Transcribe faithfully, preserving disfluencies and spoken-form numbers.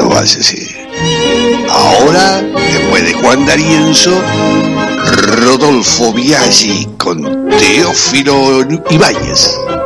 no vaya, sí. Ahora, después de Juan D'Arienzo, Rodolfo Biaggi con Teófilo Ibáñez.